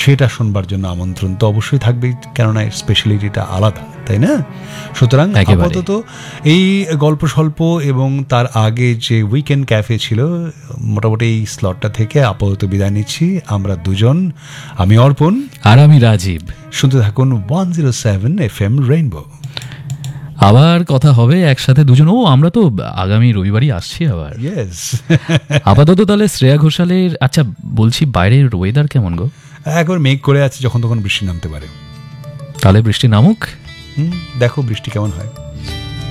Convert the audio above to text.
সেটা শুনবার জন্য আমন্ত্রণ তো অবশ্যই থাকবেই, কেননা এর স্পেশালিটিটা আলাদা, তাই না? সুতরাং আপাতত এই গল্প স্বল্প এবং তার আগে যে উইকেন্ড ক্যাফে ছিল, মোটামুটি এই স্লটটা থেকে আপাতত বিদায় নিচ্ছি আমরা দুজন। আমি অর্পণ আর আমি রাজীব। শুনতে থাকুন 107 FM রেইনবো। আবার কথা হবে একসাথে দুজন। আমরা তো আগামী রবিবারই আসছি আবার। ইয়েস। আপাতত তাহলে শ্রেয়া ঘোষালের। আচ্ছা বলছি, বাইরের ওয়েদার কেমন গো? একবার মেঘ করে আছে, যখন তখন বৃষ্টি নামতে পারে। তাহলে বৃষ্টি নামুক, দেখো বৃষ্টি কেমন হয়।